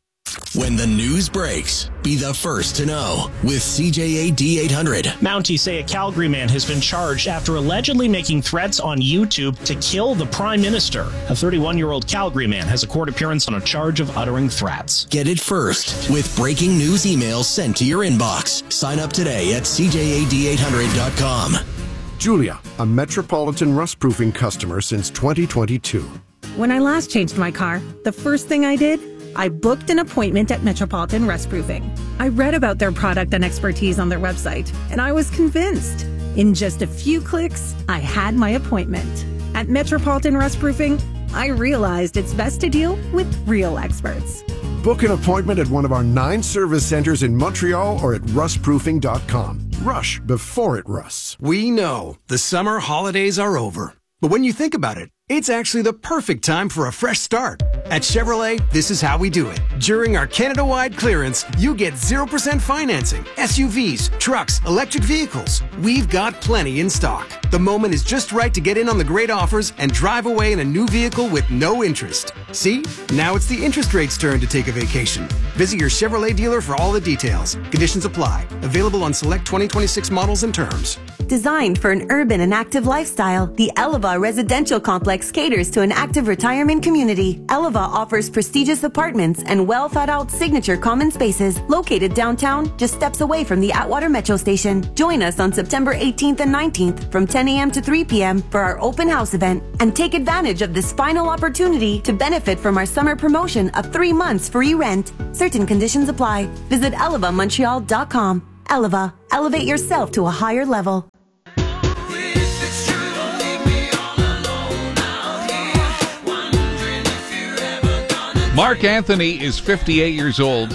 When the news breaks, be the first to know with C J A D eight hundred. Mounties say a Calgary man has been charged after allegedly making threats on YouTube to kill the Prime Minister. A thirty-one-year-old Calgary man has a court appearance on a charge of uttering threats. Get it first with breaking news emails sent to your inbox. Sign up today at C J A D eight hundred dot com. Julia, a Metropolitan rust-proofing customer since twenty twenty-two. When I last changed my car, the first thing I did, I booked an appointment at Metropolitan Rustproofing. I read about their product and expertise on their website, and I was convinced. In just a few clicks, I had my appointment. At Metropolitan Rustproofing, I realized it's best to deal with real experts. Book an appointment at one of our nine service centers in Montreal or at rust proofing dot com. Rush before it rusts. We know the summer holidays are over. But when you think about it, it's actually the perfect time for a fresh start. At Chevrolet, this is how we do it. During our Canada-wide clearance, you get zero percent financing, S U Vs, trucks, electric vehicles. We've got plenty in stock. The moment is just right to get in on the great offers and drive away in a new vehicle with no interest. See? Now it's the interest rate's turn to take a vacation. Visit your Chevrolet dealer for all the details. Conditions apply. Available on select twenty twenty-six models and terms. Designed for an urban and active lifestyle, the Eleva Residential Complex caters to an active retirement community. Eleva offers prestigious apartments and well-thought-out signature common spaces located downtown, just steps away from the Atwater Metro Station. Join us on September eighteenth and nineteenth from ten a.m. to three p.m. for our open house event and take advantage of this final opportunity to benefit from our summer promotion of three months free rent. Certain conditions apply. Visit eleva montreal dot com. Eleva, elevate yourself to a higher level. Mark Anthony is fifty-eight years old.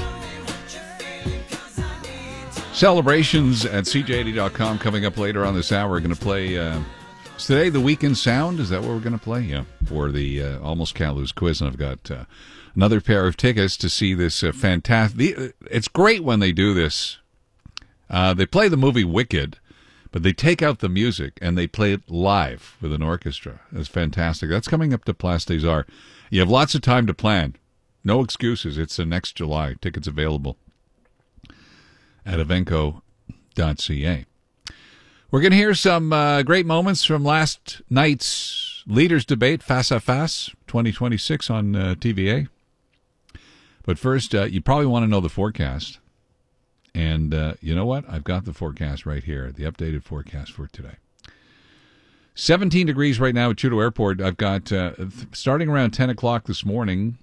Celebrations at C J eighty dot com coming up later on this hour. We're going to play, uh, is today the Weekend Sound? Is that what we're going to play? Yeah, for the uh, Almost Can't Lose quiz. And I've got uh, another pair of tickets to see this uh, fantastic. It's great when they do this. Uh, they play the movie Wicked, but they take out the music and they play it live with an orchestra. It's fantastic. That's coming up to Place des Arts. You have lots of time to plan. No excuses. It's uh, next July. Tickets available at evenco dot c a. We're going to hear some uh, great moments from last night's Leaders Debate, Face à Face twenty twenty-six on uh, T V A. But first, uh, you probably want to know the forecast. And uh, you know what? I've got the forecast right here, the updated forecast for today. seventeen degrees right now at Trudeau Airport. I've got, uh, starting around ten o'clock this morning,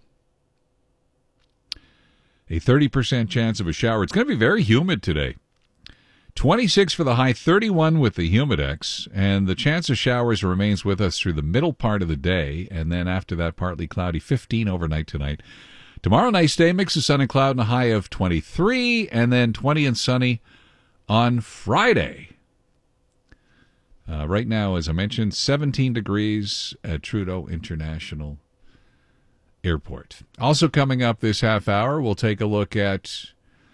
a thirty percent chance of a shower. It's going to be very humid today. twenty-six for the high, thirty-one with the humidex, and the chance of showers remains with us through the middle part of the day, and then after that, partly cloudy, fifteen overnight tonight. Tomorrow, nice day, mix of sun and cloud, and a high of twenty-three, and then twenty and sunny on Friday. Uh, right now, as I mentioned, seventeen degrees at Trudeau International Airport. Also coming up this half hour, we'll take a look at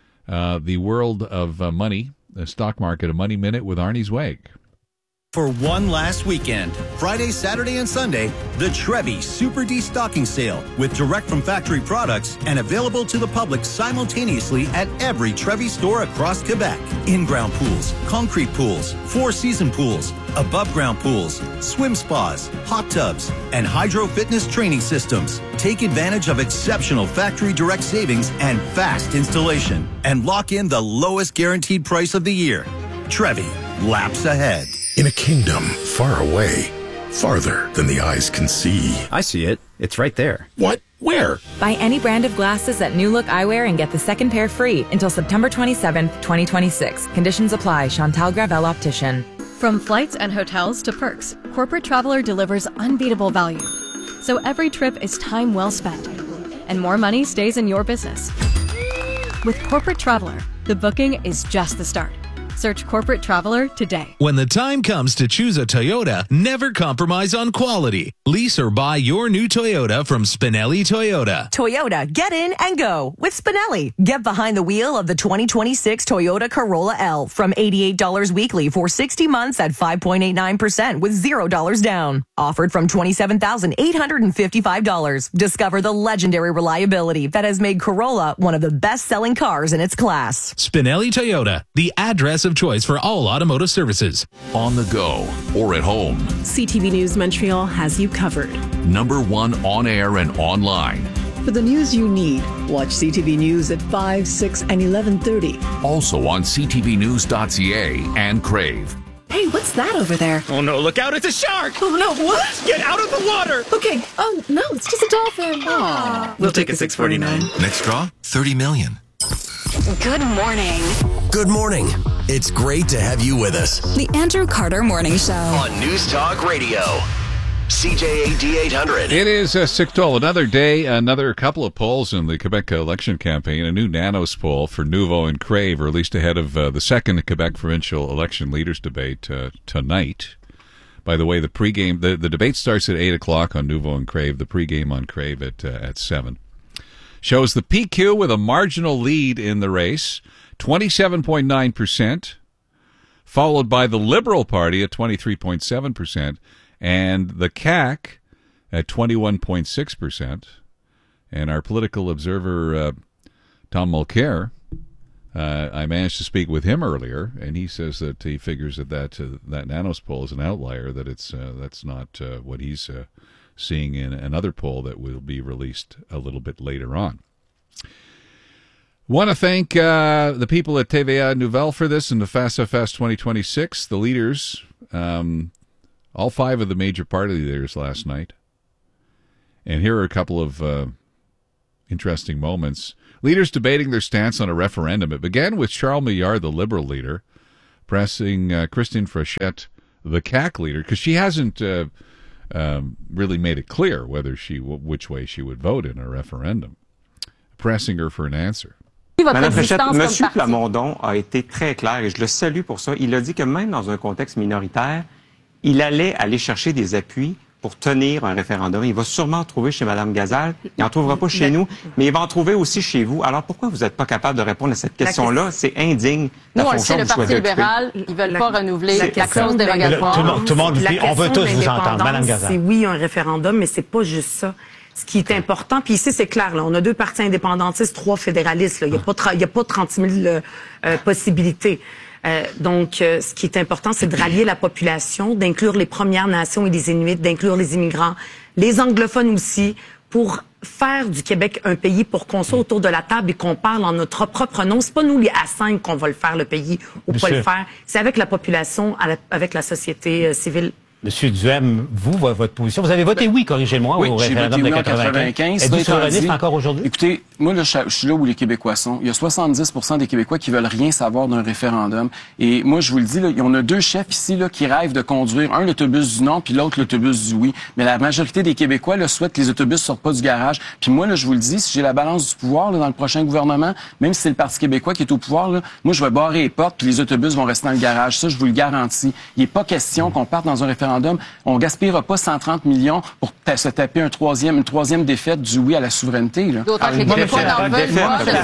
uh, the world of uh, money, the stock market, a money minute with Arnie Zweig. For one last weekend, Friday, Saturday, and Sunday, the Trevi Super Destocking Sale with direct from factory products and available to the public simultaneously at every Trevi store across Quebec. In-ground pools, concrete pools, four-season pools, above-ground pools, swim spas, hot tubs, and hydro fitness training systems. Take advantage of exceptional factory direct savings and fast installation and lock in the lowest guaranteed price of the year. Trevi, laps ahead. In a kingdom far away, farther than the eyes can see. I see it. It's right there. What? Where? Buy any brand of glasses at New Look Eyewear and get the second pair free until September twenty-seventh, twenty twenty-six. Conditions apply. Chantal Gravel Optician. From flights and hotels to perks, Corporate Traveler delivers unbeatable value. So every trip is time well spent, and more money stays in your business. With Corporate Traveler, the booking is just the start. Search Corporate Traveler today. When the time comes to choose a Toyota, never compromise on quality. Lease or buy your new Toyota from Spinelli Toyota. Toyota, get in and go with Spinelli. Get behind the wheel of the twenty twenty-six Toyota Corolla L from eighty-eight dollars weekly for sixty months at five point eight nine percent with zero dollars down. Offered from twenty-seven thousand eight hundred fifty-five dollars. Discover the legendary reliability that has made Corolla one of the best-selling cars in its class. Spinelli Toyota, the address of choice for all automotive services. On the go or at home, C T V News Montreal has you covered. Number one on air and online. For the news you need, watch C T V News at five, six, and eleven thirty. Also on c t v news dot c a and Crave. Hey, what's that over there? Oh no, look out, it's a shark! Oh no, what? Get out of the water! Okay, oh no, it's just a dolphin. Aww. We'll take a six forty-nine. Next draw, thirty million. Good morning. Good morning. It's great to have you with us. The Andrew Carter Morning Show. On News Talk Radio. C J A D eight hundred. It is uh, six twelve. Another day, another couple of polls in the Quebec election campaign. A new Nanos poll for Nouveau and Crave, released ahead of uh, the second Quebec provincial election leaders debate uh, tonight. By the way, the pregame, the, the debate starts at eight o'clock on Nouveau and Crave. The pregame on Crave at uh, at seven. Shows the P Q with a marginal lead in the race, twenty-seven point nine percent, followed by the Liberal Party at twenty-three point seven percent, and the C A Q at twenty-one point six percent. And our political observer, uh, Tom Mulcair, uh, I managed to speak with him earlier, and he says that he figures that that, uh, that Nanos poll is an outlier, that it's uh, that's not uh, what he's uh, seeing in another poll that will be released a little bit later on. Want to thank uh, the people at T V A Nouvelle for this and the FASA Fest twenty twenty-six, the leaders, um, all five of the major party leaders last night. And here are a couple of uh, interesting moments. Leaders debating their stance on a referendum. It began with Charles Millard, the Liberal leader, pressing uh, Christine Frechette, the C A C leader, because she hasn't uh, um, really made it clear whether she which way she would vote in a referendum, pressing her for an answer. Madame Frechette, M. Plamondon a été très clair et je le salue pour ça. Il a dit que même dans un contexte minoritaire, il allait aller chercher des appuis pour tenir un référendum. Il va sûrement en trouver chez Mme Gazal. Il n'en trouvera pas chez nous, mais il va en trouver aussi chez vous. Alors pourquoi vous n'êtes pas capable de répondre à cette question-là? C'est indigne. Nous, on le sait, le Parti libéral, ils ne veulent pas renouveler la clause dérogatoire. Tout le monde, tout le monde dit, on veut tous vous entendre. Mme Gazal. C'est oui, un référendum, mais c'est pas juste ça. Ce qui est important, puis ici, c'est clair, là, on a deux partis indépendantistes, trois fédéralistes. Là. Il n'y a, a pas trente mille euh, possibilités. Euh, donc, euh, ce qui est important, c'est de rallier la population, d'inclure les Premières Nations et les Inuits, d'inclure les immigrants, les anglophones aussi, pour faire du Québec un pays, pour qu'on soit autour de la table et qu'on parle en notre propre nom. C'est pas nous, les A cinq, qu'on va le faire, le pays, ou Monsieur. Pas le faire. C'est avec la population, avec la société euh, civile. Monsieur Duhem, vous, votre position, vous avez voté oui, corrigez-moi, oui, au référendum oui de quatre-vingt-quinze. Êtes-vous souverainiste encore aujourd'hui? Écoutez, moi, là, je suis là où les Québécois sont. Il y a soixante-dix pour cent des Québécois qui veulent rien savoir d'un référendum. Et moi, je vous le dis, là, on a deux chefs ici là, qui rêvent de conduire un l'autobus du non, puis l'autre l'autobus du oui. Mais la majorité des Québécois là, souhaitent que les autobus ne sortent pas du garage. Puis moi, là, je vous le dis, si j'ai la balance du pouvoir là, dans le prochain gouvernement, même si c'est le Parti québécois qui est au pouvoir, là, moi, je vais barrer les portes, puis les autobus vont rester dans le garage. Ça, je vous le garantis. Il n'est pas question qu'on parte dans un référendum. On gaspillera pas cent trente millions pour se taper un troisième, une troisième défaite du oui à la souveraineté. D'autant que les Québécois n'en veulent pas de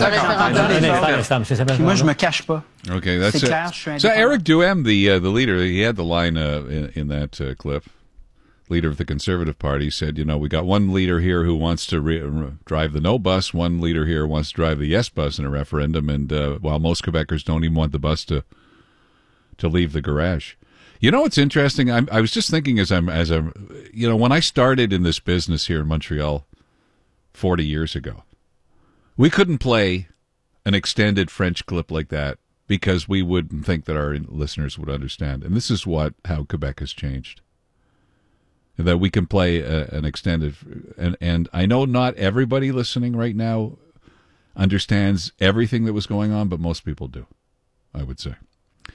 ce référendum. Moi, je me cache pas. Okay, that's it. So Eric Duhem, the uh, the leader, he had the line uh, in, in that uh, clip. Leader of the Conservative Party said, you know, we got one leader here who wants to re- drive the no bus, one leader here wants to drive the yes bus in a referendum, and uh, while most Quebecers don't even want the bus to to leave the garage. You know what's interesting? I'm, I was just thinking as I'm, as I'm, you know, when I started in this business here in Montreal forty years ago, we couldn't play an extended French clip like that because we wouldn't think that our listeners would understand. And this is what how Quebec has changed. That we can play a, an extended, and and I know not everybody listening right now understands everything that was going on, but most people do, I would say.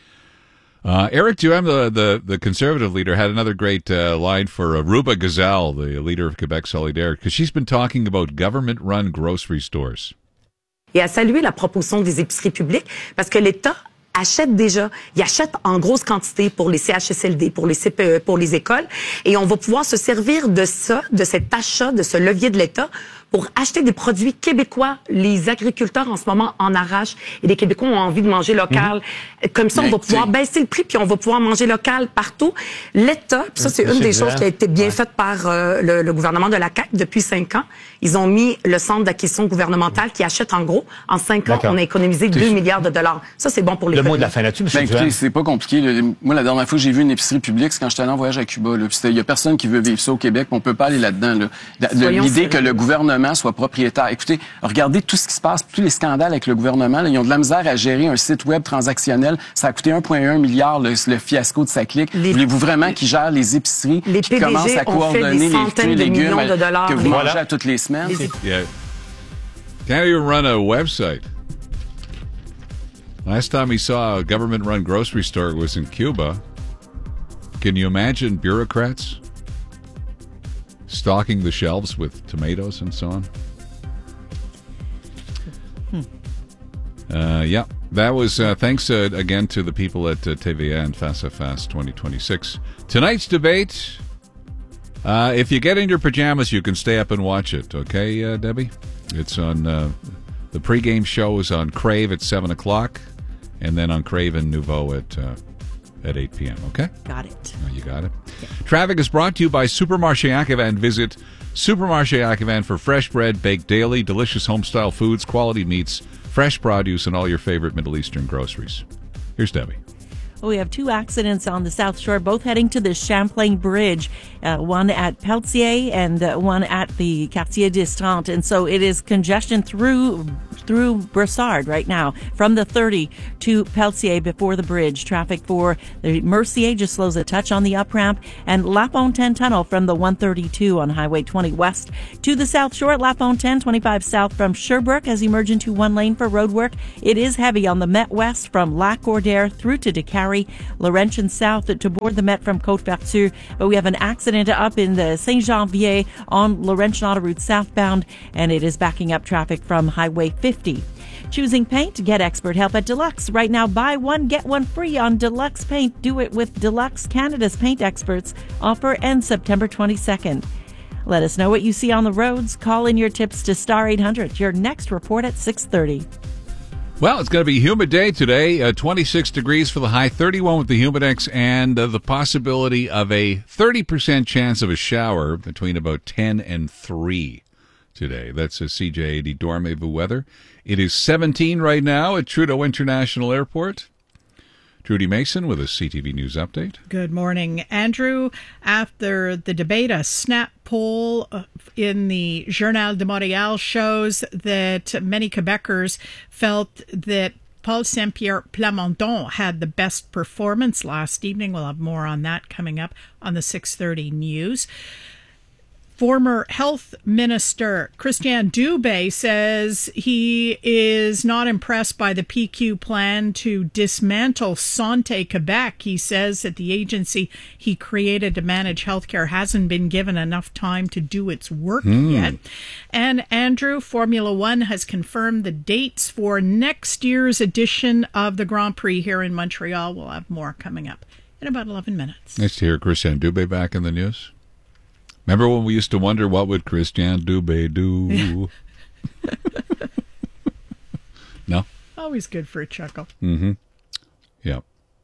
Uh, Eric Duhem, the, the, the Conservative leader, had another great uh, line for uh, Ruba Gazal, the leader of Quebec Solidaire, because she's been talking about government-run grocery stores. Et à saluer la proposition des épiceries publiques, parce que l'État achète déjà, il achète en grosse quantité pour les C H S L D, pour les C P E, pour les écoles, et on va pouvoir se servir de ça, de cet achat, de ce levier de l'État, pour acheter des produits québécois. Les agriculteurs, en ce moment, en arrachent, et les Québécois ont envie de manger local. Mmh. Comme ça, on va pouvoir baisser le prix, puis on va pouvoir manger local partout. L'État, puis ça, c'est une des choses qui a été bien ouais. faite par euh, le, le gouvernement de la C A Q depuis cinq ans. Ils ont mis le centre d'acquisition gouvernementale qui achète en gros. En cinq ans, on a économisé deux milliards de dollars. Ça, c'est bon pour les Le mot de la fin là-dessus, M. Ben, écoutez, c'est pas compliqué. Là. Moi, la dernière fois que j'ai vu une épicerie publique, c'est quand j'étais allé en voyage à Cuba. Il y a personne qui veut vivre ça au Québec. On peut pas aller là-dedans. Là. L'idée que le gouvernement soit propriétaire. Écoutez, regardez tout ce qui se passe, tous les scandales avec le gouvernement. Là, ils ont de la misère à gérer un site web transactionnel. Ça a coûté un virgule un milliard le, le fiasco de Saclic. Les... Voulez-vous vraiment qu'ils gèrent les épiceries, les qu'ils commencent à coordonner les fruits et légumes que vous voilà. mangez à toutes les semaines? Les... Yeah. Can't even run a website. Last time he saw a government-run grocery store was in Cuba. Can you imagine bureaucrats? stocking the shelves with tomatoes and so on. Hmm. Uh, yeah, that was uh, thanks uh, again to the people at uh, T V A and Face à Face twenty twenty-six. Tonight's debate, uh, if you get in your pajamas, you can stay up and watch it, okay, uh, Debbie? It's on, uh, the pregame show is on Crave at seven o'clock, and then on Crave and Nouveau at, uh, at eight p.m., okay? Got it. Oh, you got it. Yeah. Traffic is brought to you by Supermarché Akivan. Visit Supermarché Akivan for fresh bread, baked daily, delicious home-style foods, quality meats, fresh produce, and all your favorite Middle Eastern groceries. Here's Debbie. We have two accidents on the South Shore, both heading to the Champlain Bridge, uh, one at Pelletier and uh, one at the Quartier d'Estrante. And so it is congestion through through Brossard right now, from the thirty to Pelletier before the bridge. Traffic for the Mercier just slows a touch on the up-ramp, and La Fontaine Tunnel from the one thirty-two on Highway twenty west to the South Shore at La Fontaine, twenty-five south from Sherbrooke as you merge into one lane for road work. It is heavy on the Met West from Lac Cordaire through to Decarie. Laurentian South to board the Met from Côte-Vertu. But we have an accident up in the Saint-Janvier on Laurentian Autoroute southbound, and it is backing up traffic from Highway fifty. Choosing paint? Get expert help at Deluxe. Right now, buy one, get one free on Deluxe Paint. Do it with Deluxe, Canada's paint experts. Offer ends September twenty-second. Let us know what you see on the roads. Call in your tips to Star eight hundred. Your next report at six thirty. Well, it's going to be a humid day today, uh, twenty-six degrees for the high, thirty-one with the humidex, and uh, the possibility of a thirty percent chance of a shower between about ten and three today. That's a C J eighty Dormez-vous weather. It is seventeen right now at Trudeau International Airport. Trudy Mason with a C T V News update. Good morning, Andrew. After the debate, a snap poll in the Journal de Montréal shows that many Quebecers felt that Paul Saint-Pierre Plamondon had the best performance last evening. We'll have more on that coming up on the six thirty news. Former Health Minister Christian Dubé says he is not impressed by the P Q plan to dismantle Santé Québec. He says that the agency he created to manage healthcare hasn't been given enough time to do its work mm. yet. And Andrew, Formula One has confirmed the dates for next year's edition of the Grand Prix here in Montreal. We'll have more coming up in about eleven minutes. Nice to hear Christian Dubé back in the news. Remember when we used to wonder what would Christian Dubé do? Yeah. No? Always good for a chuckle. Mm-hmm. Yeah.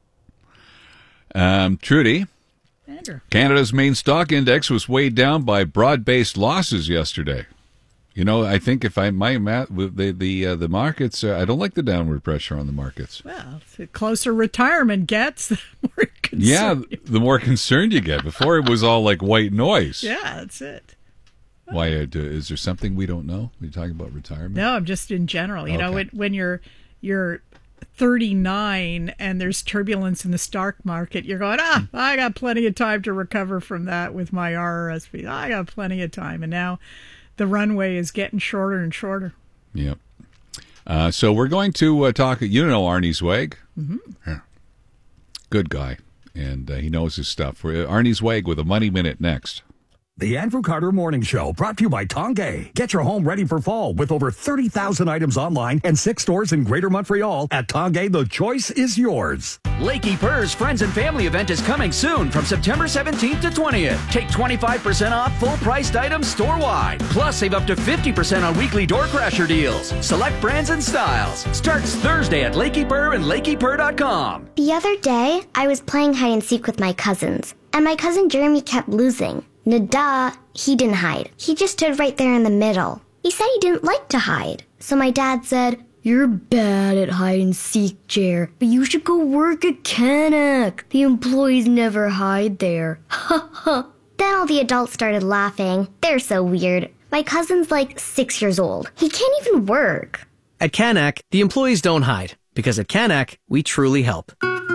Um, Trudy. Andrew. Canada's main stock index was weighed down by broad-based losses yesterday. You know, I think if I my math, the the uh, the markets, uh, I don't like the downward pressure on the markets. Well, the closer retirement gets, the more concerned. Yeah, the more concerned you get. Before it was all like white noise. Yeah, that's it. Why uh, is there something we don't know? Are you talking about retirement? No, I'm just in general. You okay. know, when, when you're you're thirty-nine and there's turbulence in the stock market, you're going, ah, I got plenty of time to recover from that with my R R S P. I got plenty of time, and now the runway is getting shorter and shorter. Yep. Uh, so we're going to uh, talk. You know Arnie Zweig. Mm-hmm. Yeah. Good guy, and uh, he knows his stuff. We're, Arnie Zweig with a Money Minute next. The Andrew Carter Morning Show, brought to you by Tongay. Get your home ready for fall with over thirty thousand items online and six stores in Greater Montreal. At Tongay, the choice is yours. Lakey Purr's Friends and Family event is coming soon from September seventeenth to twentieth. Take twenty-five percent off full-priced items store-wide. Plus, save up to fifty percent on weekly door crasher deals. Select brands and styles. Starts Thursday at Lakey Purr and lakey purr dot com. The other day, I was playing hide-and-seek with my cousins, and my cousin Jeremy kept losing. Nada, he didn't hide. He just stood right there in the middle. He said he didn't like to hide. So my dad said, "You're bad at hide-and-seek, Jer, but you should go work at Canac. The employees never hide there." Ha ha. Then all the adults started laughing. They're so weird. My cousin's like six years old. He can't even work. At Canac, the employees don't hide, because at Canac, we truly help.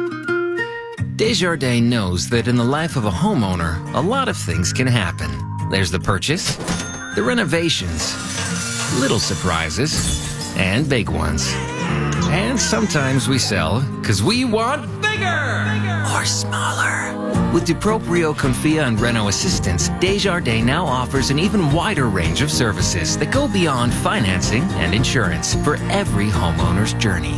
Desjardins knows that in the life of a homeowner, a lot of things can happen. There's the purchase, the renovations, little surprises, and big ones. And sometimes we sell because we want bigger, bigger or smaller. With DeProprio, Confia, and Renault Assistance, Desjardins now offers an even wider range of services that go beyond financing and insurance for every homeowner's journey.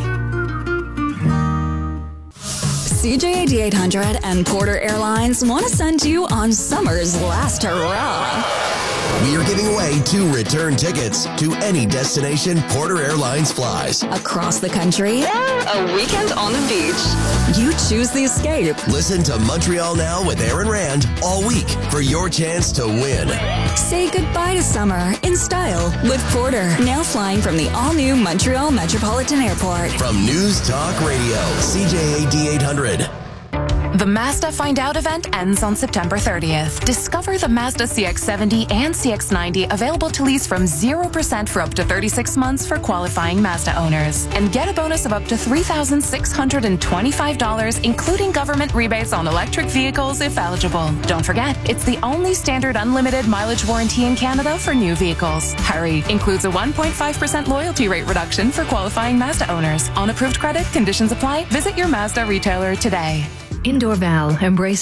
C J A D eight hundred and Porter Airlines want to send you on summer's last hurrah. We are giving away two return tickets to any destination Porter Airlines flies. Across the country, a weekend on the beach. You choose the escape. Listen to Montreal Now with Aaron Rand all week for your chance to win. Say goodbye to summer in style with Porter. Now flying from the all-new Montreal Metropolitan Airport. From News Talk Radio, C J A D eight hundred. The Mazda Find Out event ends on September thirtieth. Discover the Mazda C X seventy and C X ninety available to lease from zero percent for up to thirty-six months for qualifying Mazda owners. And get a bonus of up to three thousand six hundred twenty-five dollars, including government rebates on electric vehicles if eligible. Don't forget, it's the only standard unlimited mileage warranty in Canada for new vehicles. Hurry! Includes a one point five percent loyalty rate reduction for qualifying Mazda owners. On approved credit, conditions apply. Visit your Mazda retailer today. In Dorval, embrace